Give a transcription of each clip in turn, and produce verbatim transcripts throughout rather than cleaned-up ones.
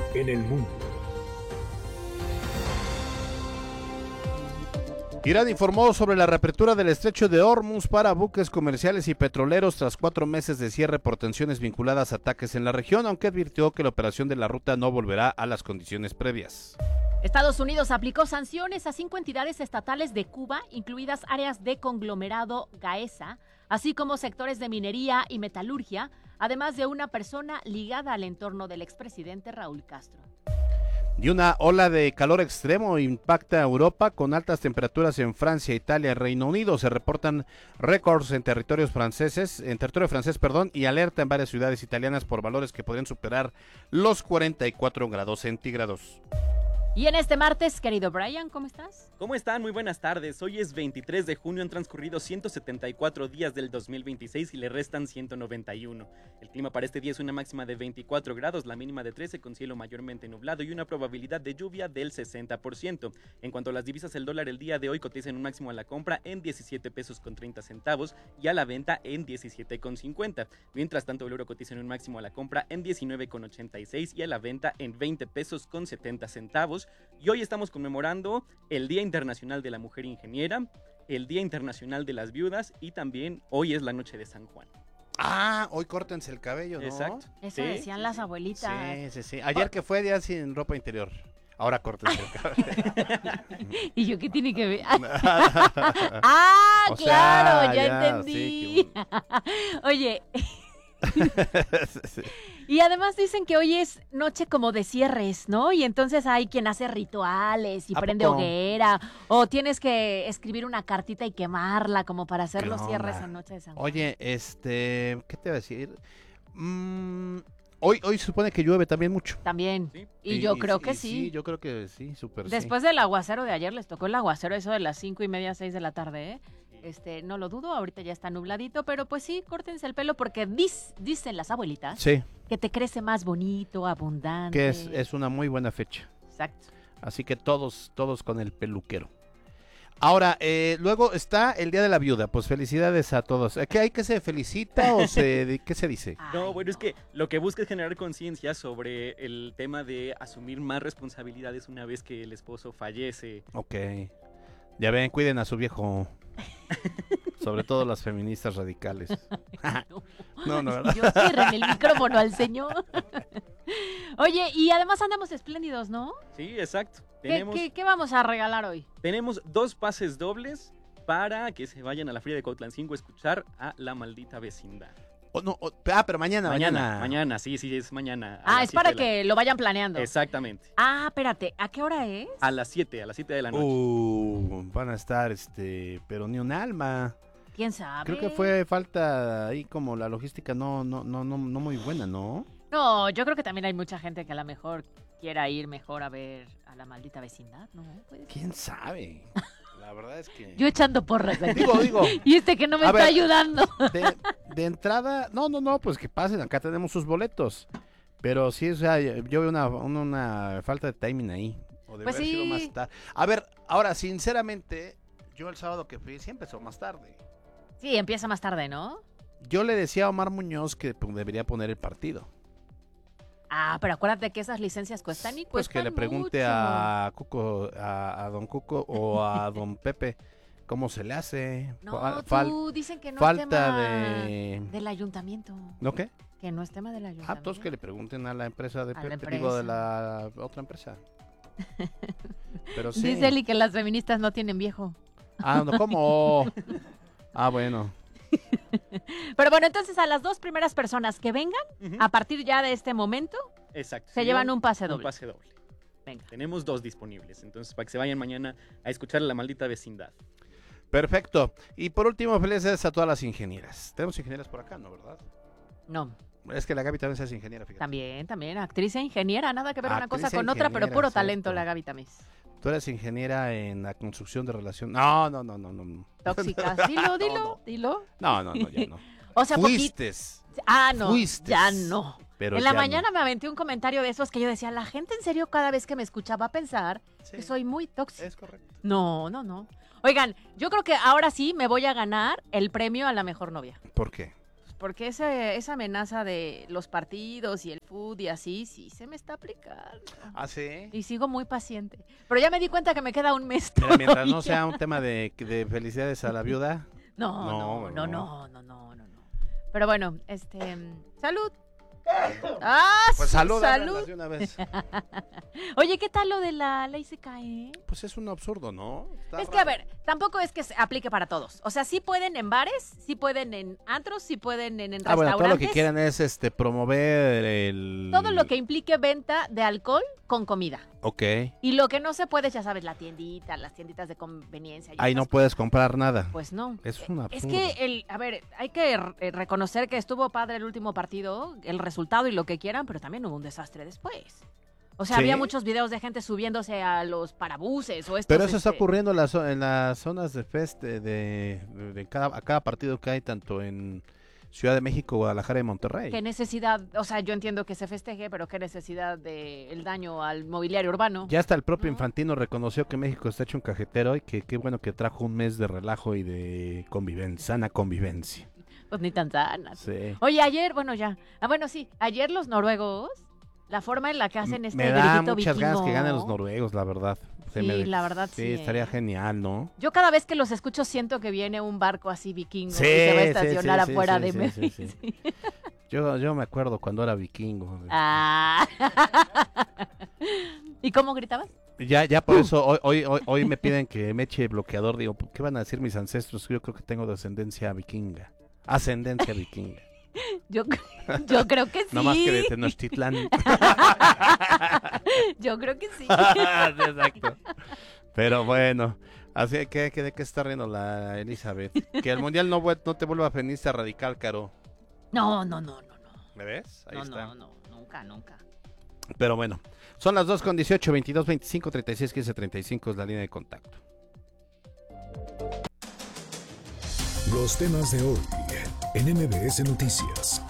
en el mundo. Irán informó sobre la reapertura del estrecho de Hormuz para buques comerciales y petroleros tras cuatro meses de cierre por tensiones vinculadas a ataques en la región, aunque advirtió que la operación de la ruta no volverá a las condiciones previas. Estados Unidos aplicó sanciones a cinco entidades estatales de Cuba, incluidas áreas de conglomerado Gaesa, así como sectores de minería y metalurgia, además de una persona ligada al entorno del expresidente Raúl Castro. Y una ola de calor extremo impacta a Europa con altas temperaturas en Francia, Italia y Reino Unido. Se reportan récords en territorios franceses, en territorio francés, perdón, y alerta en varias ciudades italianas por valores que podrían superar los cuarenta y cuatro grados centígrados. Y en este martes, querido Brian, ¿cómo estás? ¿Cómo están? Muy buenas tardes. Hoy es veintitrés de junio, han transcurrido ciento setenta y cuatro días del dos mil veintiséis y le restan ciento noventa y uno. El clima para este día es una máxima de veinticuatro grados, la mínima de trece con cielo mayormente nublado y una probabilidad de lluvia del sesenta por ciento. En cuanto a las divisas, el dólar el día de hoy cotiza en un máximo a la compra en diecisiete pesos con treinta centavos y a la venta en diecisiete con cincuenta. Mientras tanto, el euro cotiza en un máximo a la compra en diecinueve con ochenta y seis y a la venta en veinte pesos con setenta centavos. Y hoy estamos conmemorando el Día Internacional de la Mujer Ingeniera, el Día Internacional de las Viudas y también hoy es la Noche de San Juan. Ah, hoy córtense el cabello, ¿no? Exacto. Eso Sí, decían sí, las sí. abuelitas. Sí, sí, sí. Ayer que fue día sin ropa interior. Ahora córtense el cabello. ¿Y yo qué tiene que ver? Ah, O sea, claro, ya, ya, entendí. sí, Oye, y además dicen que hoy es noche como de cierres, ¿no? Y entonces hay quien hace rituales y ¿A prende poco? hoguera, o tienes que escribir una cartita y quemarla como para hacer ¿Qué los cierres onda? en Noche de San Juan. Oye, este, ¿qué te iba a decir? Mm, hoy, hoy se supone que llueve también mucho. También. Sí. Y, yo creo y que sí. Sí, yo creo que sí, súper sí. Después del aguacero de ayer les tocó el aguacero eso de las cinco y media, seis de la tarde, ¿eh? Este, no lo dudo, ahorita ya está nubladito, pero pues sí, córtense el pelo porque dis, dicen las abuelitas Sí, que te crece más bonito, abundante. que es, es una muy buena fecha. Exacto. Así que todos, todos con el peluquero. Ahora, eh, luego está el Día de la Viuda. Pues felicidades a todos. ¿Qué hay que se felicita o se, qué se dice? No, Ay, bueno, es que lo que busca es generar conciencia sobre el tema de asumir más responsabilidades una vez que el esposo fallece. Ok. Ya ven, cuiden a su viejo. Sobre todo las feministas radicales. No, no, ¿verdad? Yo cierren el micrófono al señor. Oye, y además andamos espléndidos, ¿no? Sí, exacto. ¿Qué, Tenemos, qué, qué vamos a regalar hoy? tenemos dos pases dobles para que se vayan a la Feria de Cuautlancingo a escuchar a La Maldita Vecindad. Oh, no, oh, ah, pero mañana, mañana. Mañana, mañana, sí, sí, es mañana. a Ah, las es siete para de la- que lo vayan planeando. Exactamente. Ah, espérate, ¿a qué hora es? A las siete, a las siete de la noche. Uh, van a estar, este, pero ni un alma. ¿Quién sabe? Creo que fue falta ahí como la logística no, no, no, no, no muy buena, ¿no? No, yo creo que también hay mucha gente que a lo mejor quiera ir mejor a ver a La Maldita Vecindad, ¿no? Puede ser. ¿Quién sabe? La verdad es que... Yo echando porras aquí. Digo, digo, Y este que no me A está ver. ayudando. de, de entrada, no, no, no, pues que pasen, acá tenemos sus boletos. Pero sí, o sea, yo veo una, una, una falta de timing ahí. O de Pues haber sido sí. más tarde. A ver, ahora, sinceramente, yo el sábado que fui, sí empezó más tarde. Sí, empieza más tarde, ¿no? Yo le decía a Omar Muñoz que pues, debería poner el partido. Ah, pero acuérdate que esas licencias cuestan y Pues cuestan que le pregunte mucho. a Cuco, a, a don Cuco o a don Pepe cómo se le hace. No, Fa- tú fal- dicen que no falta es tema de... del ayuntamiento. ¿No qué? Que no es tema del Ah, ayuntamiento. todos que le pregunten a la empresa de A la Pepe, digo, de empresa. la otra empresa. Pero sí. Dice Eli que las feministas no tienen viejo. Ah, no, ¿cómo? Ah, bueno. Pero bueno, entonces a las dos primeras personas que vengan, Ujú. a partir ya de este momento, Exacto. se Sí, llevan un pase un doble. pase doble. Venga. Tenemos dos disponibles, entonces para que se vayan mañana a escuchar a La Maldita Vecindad. Perfecto. Y por último, felicidades a todas las ingenieras. Tenemos ingenieras por acá, ¿no? ¿Verdad? No, Es que la Gaby también es ingeniera, fíjate. también, también, actriz e ingeniera, nada que ver una Actriz cosa e con otra, pero ingeniera, puro cierto. talento la Gaby Tamés. Tú eres ingeniera en la construcción de relación. No, no, no, no, no. Tóxicas, dilo, dilo, No, dilo. No, no, no, ya no. O sea, poquito. Fuiste. Ah, no, Fuistes, ya no. Pero en la ya mañana no. me aventé un comentario de esos que yo decía, la gente en serio cada vez que me escuchaba a pensar Sí, que soy muy tóxica. es correcto. No, no, no. Oigan, yo creo que ahora sí me voy a ganar el premio a la mejor novia. ¿Por qué? porque ese, esa amenaza de los partidos y el fútbol y así, sí se me está aplicando. ¿Ah, sí? Y sigo muy paciente. Pero ya me di cuenta que me queda un mes Mira, mientras no todavía. sea un tema de, de felicidades a la viuda. No, No, no, no, no. no, no, no, no, no. Pero bueno, este, salud. Ah, Pues sí, salud, salud. háblanos de una vez. Oye, ¿qué tal lo de la ley seca, eh? Pues es un absurdo, ¿no? Está Es que, a raro. ver, tampoco es que se aplique para todos. O sea, sí pueden en bares, sí pueden en antros, sí pueden en, en Ah, bueno, restaurantes. todo lo que quieran es este promover el... Todo lo que implique venta de alcohol con comida. Ok. Y lo que no se puede, ya sabes, la tiendita, las tienditas de conveniencia. y Ahí esas no puedes comprar nada. Pues no. Es un Es absurdo. que, el, a ver, hay que eh, reconocer que estuvo padre el último partido, el resultado y lo que quieran, pero también hubo un desastre después. O sea, Sí. había muchos videos de gente subiéndose a los parabuses o estos, Pero eso está este, ocurriendo en las, zo- en las zonas de fest de, de, de cada, a cada partido que hay, tanto en Ciudad de México, Guadalajara y Monterrey. ¿Qué necesidad? O sea, yo entiendo que se festeje, pero ¿qué necesidad de el daño al mobiliario urbano? Ya hasta el propio ¿No? Infantino reconoció que México está hecho un cajetero y que qué bueno que trajo un mes de relajo y de convivencia, sana convivencia. Pues ni tan sanas. Sí. Oye, ayer, bueno, ya. Ah, bueno, sí, ayer los noruegos, la forma en la que hacen este Me da grito muchas ganas que vikingo. ganen los noruegos, la verdad. Se Sí, me- la verdad sí, Sí, estaría ¿eh? genial, ¿no? Yo cada vez que los escucho siento que viene un barco así vikingo Sí, y se va a sí, estacionar sí, sí, afuera sí, de sí, Memphis. sí, sí. Yo, yo me acuerdo cuando era vikingo. Ah. ¿Y cómo gritabas? Ya, ya por eso hoy, hoy, hoy, hoy me piden que me eche bloqueador. Digo, ¿qué van a decir mis ancestros? Yo creo que tengo descendencia vikinga. Ascendencia vikinga. Yo, yo creo que sí. No más que de Tenochtitlán. Yo creo que sí. Exacto. Pero bueno, así que, que de qué está riendo la Elizabeth. Que el mundial no, vue- no te vuelva feminista radical, Caro. No, no, no, no, no. ¿Me ves? Ahí No, está. no, no, nunca, nunca. Pero bueno, son las dos con dieciocho, veintidós, veinticinco, treinta y seis, quince, treinta y cinco es la línea de contacto. Los temas de hoy en M B S Noticias.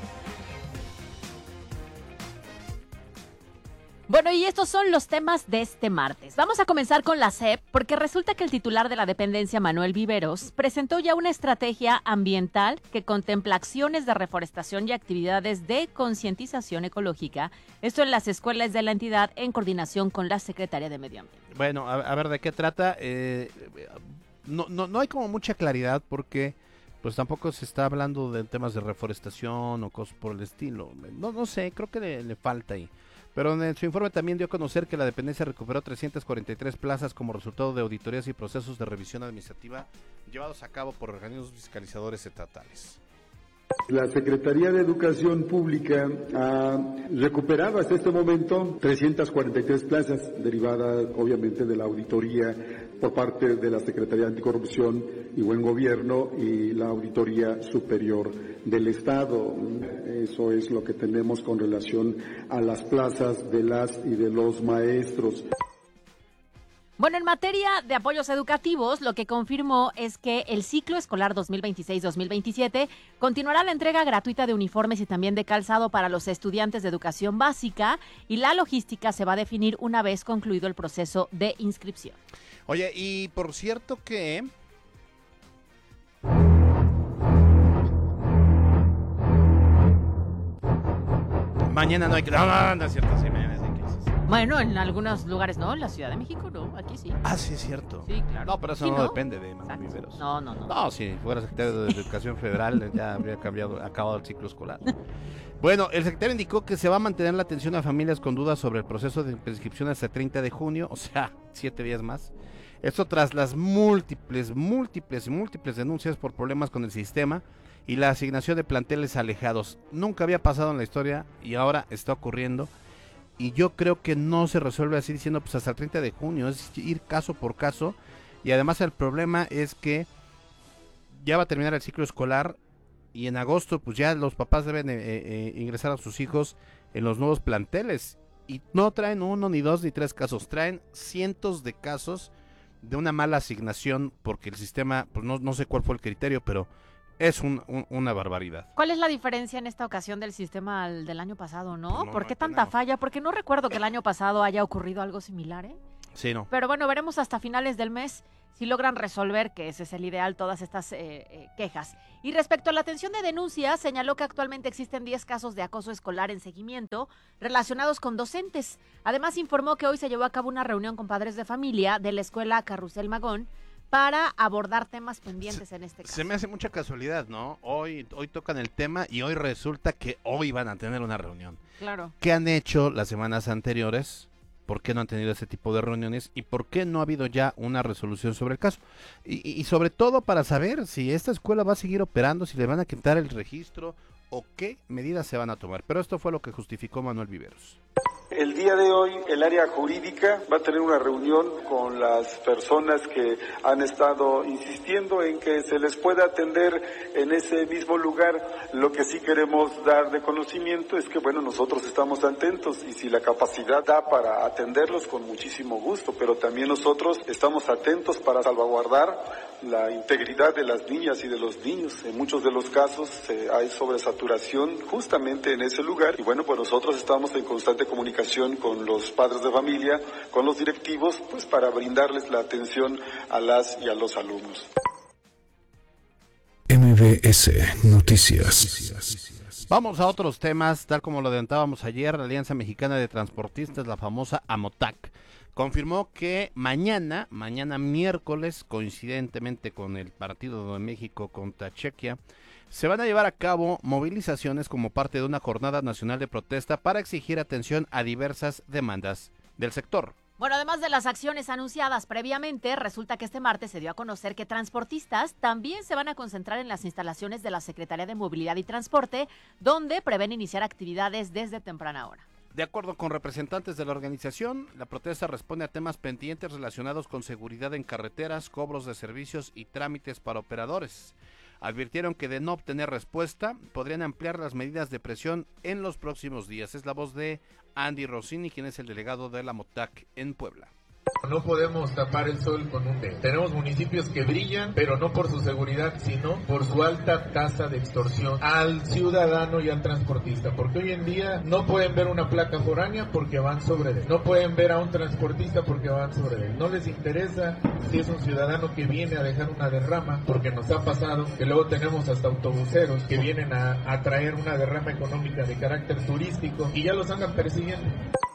Bueno, y estos son los temas de este martes. Vamos a comenzar con la S E P, porque resulta que el titular de la dependencia, Manuel Viveros, presentó ya una estrategia ambiental que contempla acciones de reforestación y actividades de concientización ecológica, esto en las escuelas de la entidad en coordinación con la Secretaría de Medio Ambiente. Bueno, a, a ver de qué trata. Eh, no, no, no hay como mucha claridad porque pues tampoco se está hablando de temas de reforestación o cosas por el estilo. No, no sé, creo que le, le falta ahí. Pero en su informe también dio a conocer que la dependencia recuperó trescientas cuarenta y tres plazas como resultado de auditorías y procesos de revisión administrativa llevados a cabo por organismos fiscalizadores estatales. La Secretaría de Educación Pública ha recuperado hasta este momento trescientas cuarenta y tres plazas, derivadas obviamente de la auditoría por parte de la Secretaría Anticorrupción y Buen Gobierno y la Auditoría Superior del Estado. Eso es lo que tenemos con relación a las plazas de las y de los maestros. Bueno, en materia de apoyos educativos, lo que confirmó es que el ciclo escolar dos mil veintiséis dos mil veintisiete continuará la entrega gratuita de uniformes y también de calzado para los estudiantes de educación básica y la logística se va a definir una vez concluido el proceso de inscripción. Oye, y por cierto que... Mañana no hay que... No, no, no es cierto, sí, mañana sí hay clases. Bueno, en algunos lugares no, en la Ciudad de México no, aquí sí. Ah, sí, es cierto. Sí, claro. No, pero eso Sí, no, ¿no? depende de Manuel Exacto. Viveros. No, no, no. No, si fuera secretario de Educación Federal ya habría cambiado, acabado el ciclo escolar. Bueno, el secretario indicó que se va a mantener la atención a familias con dudas sobre el proceso de prescripción hasta el treinta de junio, o sea, siete días más. Esto tras las múltiples, múltiples, múltiples denuncias por problemas con el sistema y la asignación de planteles alejados. Nunca había pasado en la historia y ahora está ocurriendo. Y yo creo que no se resuelve así diciendo pues hasta el treinta de junio, es ir caso por caso. Y además el problema es que ya va a terminar el ciclo escolar y en agosto pues ya los papás deben eh, eh, ingresar a sus hijos en los nuevos planteles. Y no traen uno, ni dos, ni tres casos, traen cientos de casos de una mala asignación porque el sistema, pues no, no sé cuál fue el criterio, pero es un, un, una barbaridad. ¿Cuál es la diferencia en esta ocasión del sistema al del año pasado, no? Pues no, ¿Por no qué hay tanta tenemos. falla? Porque no recuerdo que el año pasado haya ocurrido algo similar, ¿eh? Sí, no. Pero bueno, veremos hasta finales del mes si logran resolver, que ese es el ideal, todas estas eh, eh, quejas. Y respecto a la atención de denuncias, señaló que actualmente existen diez casos de acoso escolar en seguimiento relacionados con docentes. Además, informó que hoy se llevó a cabo una reunión con padres de familia de la escuela Carrusel Magón para abordar temas pendientes se, en este caso. Se me hace mucha casualidad, ¿no? Hoy, hoy tocan el tema y hoy resulta que hoy van a tener una reunión. Claro. ¿Qué han hecho las semanas anteriores? ¿Por qué no han tenido ese tipo de reuniones? ¿Y por qué no ha habido ya una resolución sobre el caso? Y, y sobre todo para saber si esta escuela va a seguir operando, si le van a quitar el registro o qué medidas se van a tomar. Pero esto fue lo que justificó Manuel Viveros. El día de hoy el área jurídica va a tener una reunión con las personas que han estado insistiendo en que se les pueda atender en ese mismo lugar. Lo que sí queremos dar de conocimiento es que, bueno, nosotros estamos atentos y si la capacidad da para atenderlos, con muchísimo gusto, pero también nosotros estamos atentos para salvaguardar la integridad de las niñas y de los niños. En muchos de los casos eh, hay sobresaturación justamente en ese lugar y bueno, pues nosotros estamos en constante comunicación con los padres de familia, con los directivos, pues para brindarles la atención a las y a los alumnos. M B S Noticias. Vamos a otros temas, tal como lo adelantábamos ayer. La Alianza Mexicana de Transportistas, la famosa AMOTAC, confirmó que mañana, mañana miércoles, coincidentemente con el partido de México contra Chequia, se van a llevar a cabo movilizaciones como parte de una jornada nacional de protesta para exigir atención a diversas demandas del sector. Bueno, además de las acciones anunciadas previamente, resulta que este martes se dio a conocer que transportistas también se van a concentrar en las instalaciones de la Secretaría de Movilidad y Transporte, donde prevén iniciar actividades desde temprana hora. De acuerdo con representantes de la organización, la protesta responde a temas pendientes relacionados con seguridad en carreteras, cobros de servicios y trámites para operadores. Advirtieron que de no obtener respuesta, podrían ampliar las medidas de presión en los próximos días. Es la voz de Andy Rossini, quien es el delegado de la AMOTAC en Puebla. No podemos tapar el sol con un dedo. Tenemos municipios que brillan, pero no por su seguridad, sino por su alta tasa de extorsión al ciudadano y al transportista. Porque hoy en día no pueden ver una placa foránea porque van sobre él. No pueden ver a un transportista porque van sobre él. No les interesa si es un ciudadano que viene a dejar una derrama, porque nos ha pasado que luego tenemos hasta autobuseros que vienen a, a traer una derrama económica de carácter turístico y ya los andan persiguiendo.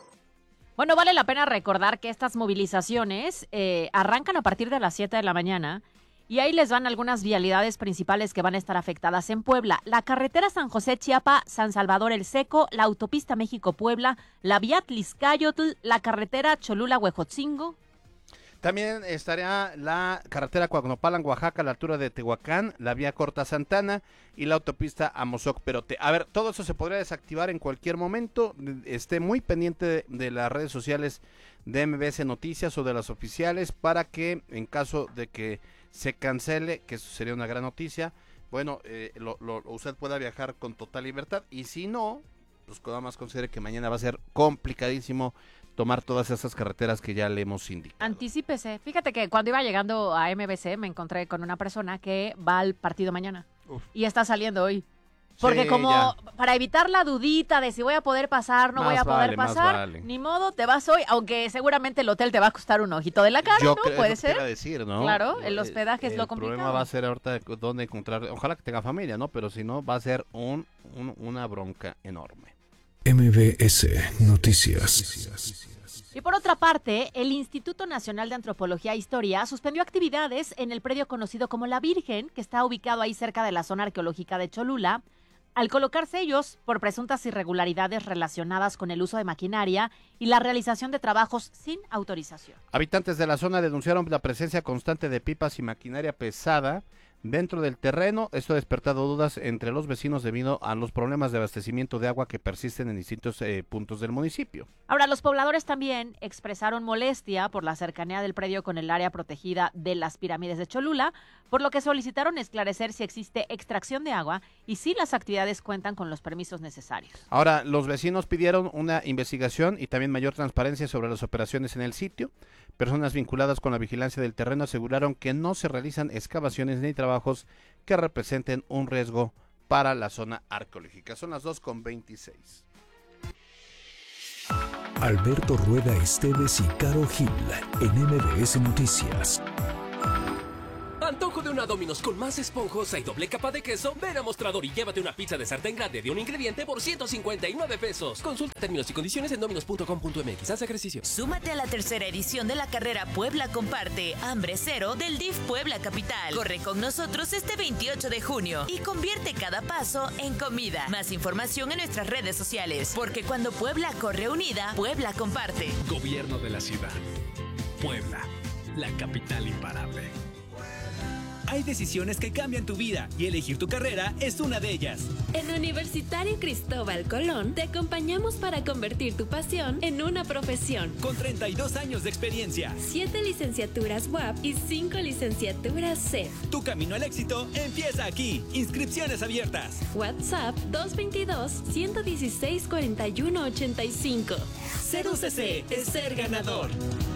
Bueno, vale la pena recordar que estas movilizaciones eh, arrancan a partir de las siete de la mañana y ahí les van algunas vialidades principales que van a estar afectadas en Puebla. La carretera San José-Chiapa, San Salvador El Seco, la autopista México-Puebla, la vía Tliscayotl, la carretera Cholula-Huejotzingo. También estaría la carretera Coagnopalan, Oaxaca, a la altura de Tehuacán, la vía Corta Santana y la autopista Amozoc-Perote. A ver, todo eso se podría desactivar en cualquier momento. Esté muy pendiente de, de las redes sociales de M B S Noticias o de las oficiales para que en caso de que se cancele, que eso sería una gran noticia, bueno, eh, lo, lo, usted pueda viajar con total libertad. Y si no, pues nada más considere que mañana va a ser complicadísimo tomar todas esas carreteras que ya le hemos indicado. Anticípese. Fíjate que cuando iba llegando a M B C me encontré con una persona que va al partido mañana. Uf. Y está saliendo hoy. Porque sí, como ya. Para evitar la dudita de si voy a poder pasar, no más voy a poder vale, pasar, vale. Ni modo, te vas hoy, aunque seguramente el hotel te va a costar un ojito de la cara, Yo ¿no? Creo, Puede eso ser. Decir, ¿no? Claro, el hospedaje el, es lo complicado. El problema va a ser ahorita dónde encontrar, ojalá que tenga familia, ¿no? Pero si no, va a ser un, un una bronca enorme. M B S Noticias. Y por otra parte, el Instituto Nacional de Antropología e Historia suspendió actividades en el predio conocido como La Virgen, que está ubicado ahí cerca de la zona arqueológica de Cholula, al colocar sellos por presuntas irregularidades relacionadas con el uso de maquinaria y la realización de trabajos sin autorización. Habitantes de la zona denunciaron la presencia constante de pipas y maquinaria pesada dentro del terreno. Esto ha despertado dudas entre los vecinos debido a los problemas de abastecimiento de agua que persisten en distintos eh, puntos del municipio. Ahora, los pobladores también expresaron molestia por la cercanía del predio con el área protegida de las pirámides de Cholula, por lo que solicitaron esclarecer si existe extracción de agua y si las actividades cuentan con los permisos necesarios. Ahora, los vecinos pidieron una investigación y también mayor transparencia sobre las operaciones en el sitio. Personas vinculadas con la vigilancia del terreno aseguraron que no se realizan excavaciones ni trabajos que representen un riesgo para la zona arqueológica. Son las dos con veintiséis. Alberto Rueda Esteves y Caro Gil en M B S Noticias. Antojo de una Domino's con más esponjosa y doble capa de queso. Ven a Mostrador y llévate una pizza de sartén grande de un ingrediente por ciento cincuenta y nueve pesos. Consulta términos y condiciones en dominos punto com punto m x. Haz ejercicio. Súmate a la tercera edición de la carrera Puebla Comparte Hambre Cero del D I F Puebla Capital. Corre con nosotros este veintiocho de junio y convierte cada paso en comida. Más información en nuestras redes sociales, porque cuando Puebla corre unida, Puebla comparte. Gobierno de la ciudad. Puebla, la capital imparable. Hay decisiones que cambian tu vida y elegir tu carrera es una de ellas. En Universitario Cristóbal Colón te acompañamos para convertir tu pasión en una profesión. Con treinta y dos años de experiencia, siete licenciaturas U A P y cinco licenciaturas C E F. Tu camino al éxito empieza aquí. Inscripciones abiertas. WhatsApp dos dos dos, uno uno seis, cuatro uno ocho cinco. Ser U C C es ser ganador.